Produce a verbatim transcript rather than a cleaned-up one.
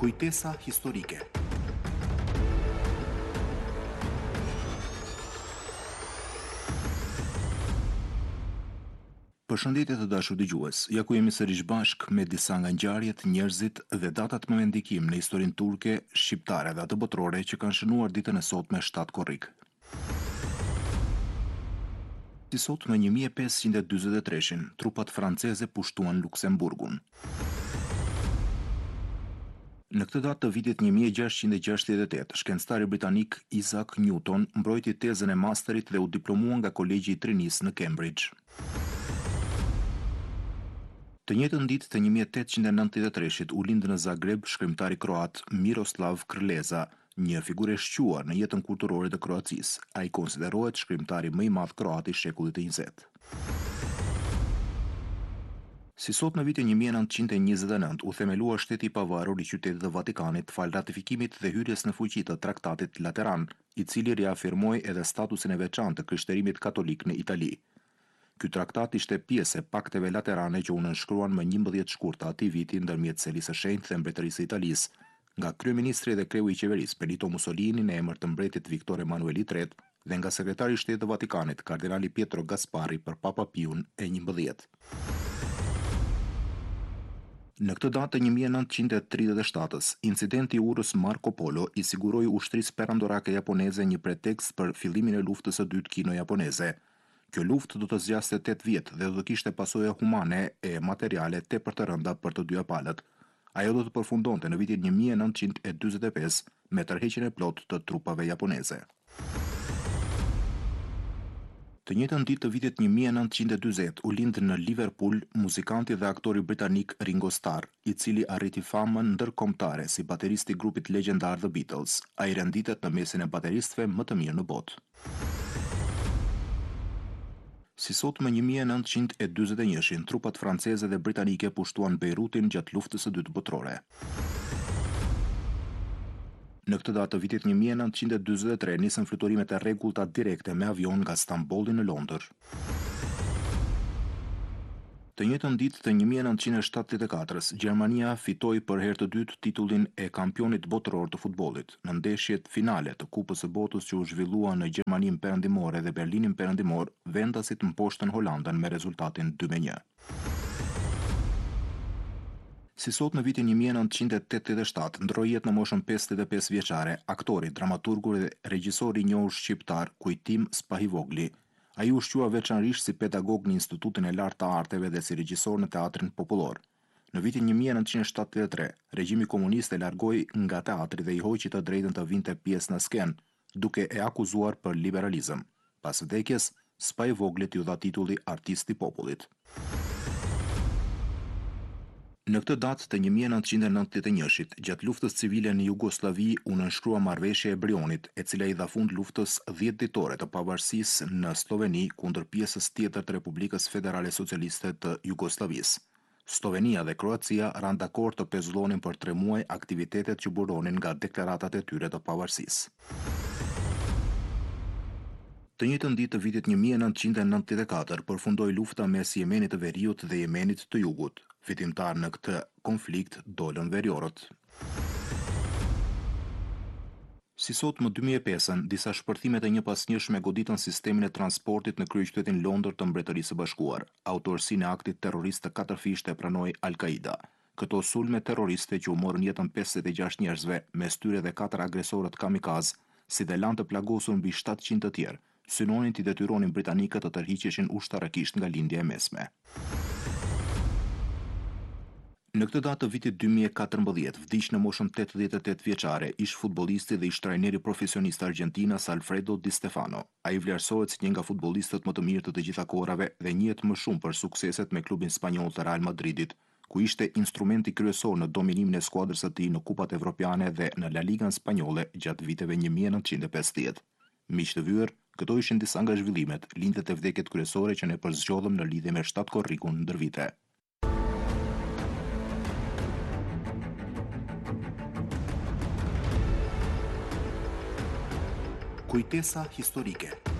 Kujtesa historike. Përshëndetje të dashur dëgjues, ja ku jemi sërish bashk me disa nga ngjarjet, njerëzit dhe datat më me ndikim në historinë turke, shqiptare dhe atë botërore që kanë shënuar ditën e sotme shtatë korrik. Si sot në një mijë e pesëqind e dyzet e tre-shin, trupat franceze pushtuan Luksemburgun. Në këtë datë të vitit një mijë e gjashtëqind e gjashtëdhjetë e tetë, shkencëtari britanik Isaac Newton mbrojti tezën e masterit dhe u diplomua nga Kolegji i Trinisë në Cambridge. Të njëjtën ditë të një mijë e tetëqind e nëntëdhjetë e tre-shit u lind në Zagreb shkrimtari kroat Miroslav Krleza, një figurë e shquar në jetën kulturore të Kroacisë. Ai konsiderohet shkrimtari më i madh kroat i shekullit të njëzet. Si sot në vitin një mijë e nëntëqind e njëzet e nëntë u themelua shteti i pavarur i qytetit të Vatikanit fal ratifikimit dhe hyrjes në fuqi të Traktatit Lateran, i cili riafirmoi edhe statusin e veçantë të krishterimit katolik në Itali. Ky traktat ishte pjesë e pakteve laterane që u nënshkruan më njëmbëdhjetë shkurta atij viti ndërmjet Selisë së Shenjtë dhe Mbretërisë së Italisë, nga kryeministri dhe kreu i qeverisë Benito Mussolini në emër të mbretit Viktor Emanuel i tretë dhe nga sekretari i shtetit të Vatikanit kardinali Pietro Gasparri për Papa Piun e njëmbëdhjetë. Në këtë datë të një mijë e nëntëqind e tridhjetë e shtatës, incidenti i urës Marco Polo i siguroi ushtrisë perandorake japoneze një pretekst për fillimin e luftës së dytë kino-japoneze. Kjo luftë do të zgjaste tetë vjet dhe do të kishte pasoja humane e materiale tepër të rënda për të dyja palët. Ajo do të përfundonte në vitin një mijë e nëntëqind e dyzet e pesë me tërheqjen e plotë të trupave japoneze. Të njëjtën ditë të vitit një mijë e nëntëqind e dyzet u lind në Liverpool muzikanti dhe aktori britanik Ringo Starr, i cili arriti famën ndërkombëtare si baterist i grupit legjendar The Beatles. Ai renditet në mesin e bateristëve më të mirë në botë. Si sot më një mijë e nëntëqind e dyzet e një-shin, trupat franceze dhe britanike pushtuan Beirutin gjatë luftës së dytë botërore. Në këtë datë të vitit një mijë e nëntëqind e dyzet e tre nisën fluturime të rregullta direkte me avion nga Stambolli në Londër. Të njëjtën ditë të një mijë e nëntëqind e shtatëdhjetë e katër, Gjermania fitoi për herë të dytë titullin e kampionit botëror të futbollit, në ndeshjet finale të Kupës së Botës që u zhvillua në Gjermaninë Perëndimore dhe Berlinin Perëndimor, vendasit mposhtën Holandën me rezultatin dy me një. Si sot në vitin një mijë e nëntëqind e tetëdhjetë e shtatë, ndroi jetë në moshën pesëdhjetë e pesë vjeçare aktori, dramaturgu dhe regjisori i njohur shqiptar Kujtim Spahivogli. Ai u shqua veçanërisht si pedagog në Institutin e Lartë të Arteve dhe si regjisor në teatrin popullor. Në vitin një mijë e nëntëqind e shtatëdhjetë e tre, regjimi komunist e largoi nga teatri dhe i hoqi të drejtën të vinte pjesë në skenë, duke e akuzuar për liberalizëm. Pas vdekjes, Spahivoglit ju dha titulli Artist i Popullit. Në këtë datë të një mijë e nëntëqind e nëntëdhjetë e një-shit, gjatë luftës civile në Jugosllavi u nënshkrua marrëveshja e Brionit, e cila i dha fund luftës dhjetë ditore të pavarësisë në Sloveni kundër pjesës tjetër të Republikës Federale Socialiste të Jugosllavisë. Slovenia dhe Kroacia ranë dakord të pezullonin për tre muaj aktivitetet që buronin nga deklaratat e tyre të pavarësisë. Të njëjtën ditë të vitit një mijë e nëntëqind e nëntëdhjetë e katër përfundoi lufta mes Jemenit të Veriut dhe Jemenit të Jugut. Fitimtar në këtë konflikt dolën veriorët. Si sot më dy mijë e pesën, disa shpërthime të njëpasnjëshme goditën sistemin e transportit në kryeqytetin Londër të Mbretërisë së Bashkuar. Autorsinë e aktit terrorist të katër fishte pranoi Al-Qaida. Këto sulme terroriste që u morën jetën pesëdhjetë e gjashtë njerëzve, mes tyre dhe katër agresorët kamikaz, si dhe lanë të plagosur mbi shtatëqind të tjerë, synonin t'i detyronin britanikët të tërhiqeshin ushtarakisht nga lindja e mesme. Në këtë datë të vitit dy mijë e katërmbëdhjetë, vdiq në moshën tetëdhjetë e tetë vjeçare ish futbollisti dhe ish trajneri profesionist argjentinas Alfredo Di Stefano. Ai vlerësohet si një nga futbollistët më të mirë të të gjitha kohërave dhe njihet më shumë për sukseset me klubin spanjoll të Real Madridit, ku ishte instrumenti kryesor në dominimin e skuadrës së tij në kupat evropiane dhe në La Ligan spanjolle gjatë viteve një mijë e nëntëqind e pesëdhjetë. Miq të vyer, këto ishin disa nga zhvillimet, lindjet e vdekjet kryesore që ne përzgjedhëm në lidhje me shtatë korrikun ndër vite. Kujtesa historike.